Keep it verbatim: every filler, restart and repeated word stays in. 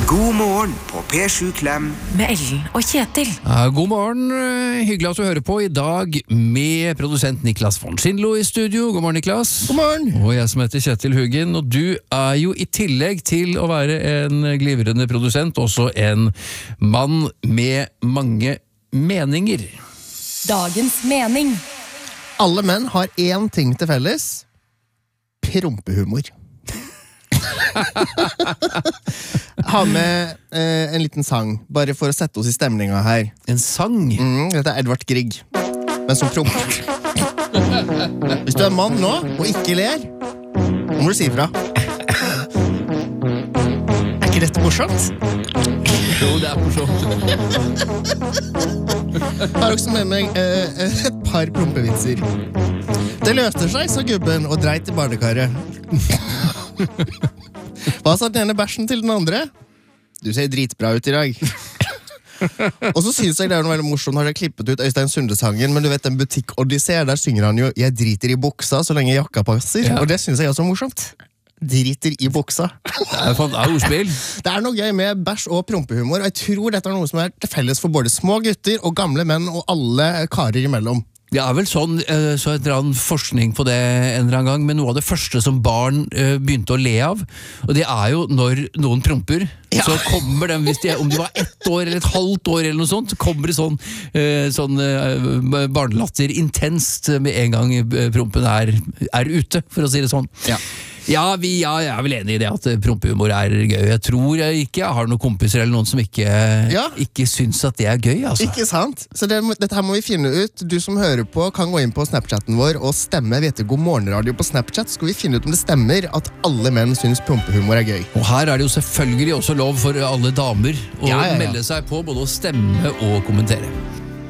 God morgen på P sju Klem med Ellen og Kjetil. Ja, god morgen, hyggelig at du hører på I dag med produsent Niklas von Schindlo I studio. God morgen, Niklas. God morgen. Og jeg som heter Kjetil Huggen, og du er jo I tillegg til å være en glivrende produsent, også en mann med mange meninger. Dagens mening. Alle menn har én ting til felles. Prompehumor. Ha med eh, en liten sang, bare for å sette oss I stemninga her. En sang? Mm, dette er Edvard Grieg, men som promper. Hvis du er mann nå, og ikke ler, nå må du si ifra. Er ikke dette morsomt? Jo, det er morsomt. Jeg har også med meg eh, et par prompevitser. Det løste seg, sa gubben, og dreit I barnekaret. Hva sa den ene bæsjen til den andre? Du ser dritbra ut I dag. Og så synes jeg det er noe veldig morsomt. Har jeg klippet ut Øystein Sunde-sangen, men du vet den butikk-odyssé, der synger han jo «Jeg driter I buksa så lenge jakka passer», ja. Og det synes jeg også er morsomt. Driter I buksa. Det er et ordspill. Det er noe gøy med bæsj og prompehumor, og jeg tror dette er noe som er til felles for både små gutter og gamle menn og alle karer imellom. Det er vel sånn, så et eller annet forskning på det en eller annen gang, men noe av det første som barn begynte å le av, og det er jo når noen promper, ja. Så kommer den, hvis de, om de var ett år eller et halvt år eller noe sånt, så kommer det sånn, sånn barnelatter intenst med en gang prompen er, er ute, for å si det sånn. Ja. Ja, vi, ja, jeg er vel enig I det at prompehumor er gøy. Jeg tror jeg ikke jeg har noen kompiser eller noen som ikke, ja. Ikke synes at det er gøy, altså. Ikke sant? Så det, dette her må vi finne ut. Du som hører på kan gå inn på Snapchatten vår og stemme vet du, God morgenradio på Snapchat. Så skal vi finne ut om det stemmer at alle menn synes prompehumor er gøy. Og her er det jo selvfølgelig også lov for alle damer å ja, ja, ja. melde seg på både å stemme og kommentere.